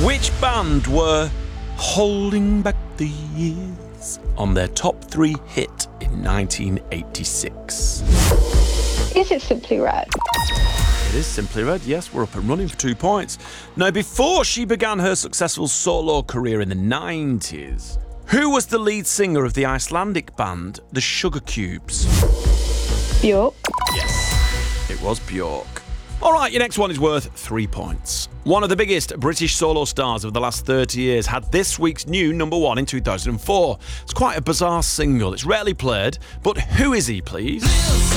Which band were holding back the years on their top 3 hit in 1986? Is it Simply Red? It is Simply Red, yes, we're up and running for 2 points. Now, before she began her successful solo career in the 90s, who was the lead singer of the Icelandic band, the Sugar Cubes? Björk. Yes, it was Björk. All right, your next one is worth 3 points. One of the biggest British solo stars of the last 30 years had this week's new number 1 in 2004. It's quite a bizarre single. It's rarely played, but who is he, please?